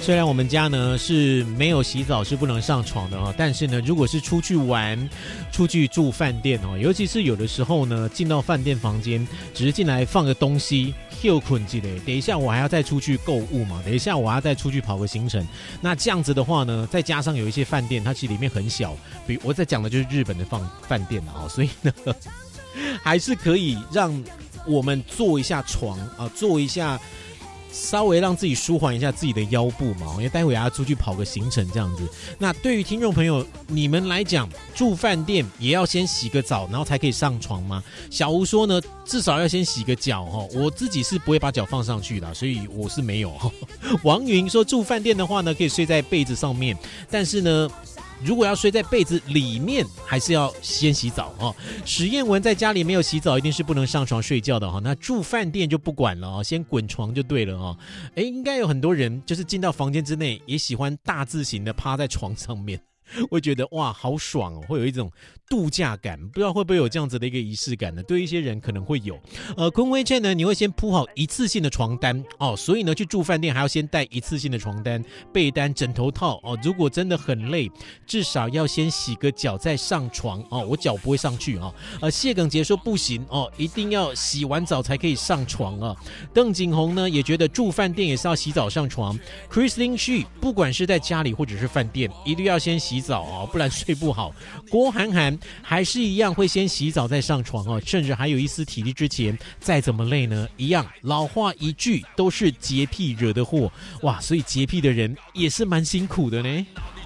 虽然我们家呢是没有洗澡是不能上床的哦，但是呢，如果是出去玩、出去住饭店哦，尤其是有的时候呢，进到饭店房间，只是进来放个东西，休困之类，等一下我还要再出去购物嘛，等一下我还要再出去跑个行程。那这样子的话呢，再加上有一些饭店，它其实里面很小，比如我在讲的就是日本的饭店了哦，所以呢，还是可以让我们坐一下床啊，坐一下。稍微让自己舒缓一下自己的腰部嘛，因为待会要出去跑个行程这样子。那对于听众朋友你们来讲，住饭店也要先洗个澡，然后才可以上床吗？小吴说呢，至少要先洗个脚哈。我自己是不会把脚放上去的，所以我是没有。王云说住饭店的话呢，可以睡在被子上面，但是呢。如果要睡在被子里面，还是要先洗澡哦。史艳文在家里没有洗澡，一定是不能上床睡觉的哈。那住饭店就不管了哦，先滚床就对了哦。应该有很多人就是进到房间之内，也喜欢大字型的趴在床上面。会觉得哇好爽哦，会有一种度假感，不知道会不会有这样子的一个仪式感呢？对一些人可能会有。坤威倩呢，你会先铺好一次性的床单哦，所以呢去住饭店还要先带一次性的床单、被单、枕头套哦。如果真的很累，至少要先洗个脚再上床哦。我脚不会上去哦。谢耿杰说不行哦，一定要洗完澡才可以上床啊。邓景洪呢也觉得住饭店也是要洗澡上床。Christine Xu 不管是在家里或者是饭店，一定要先洗澡哦，不然睡不好。郭涵涵还是一样会先洗澡再上床哦，甚至还有一丝体力之前，再怎么累呢，一样老话一句，都是洁癖惹的祸哇！所以洁癖的人也是蛮辛苦的呢。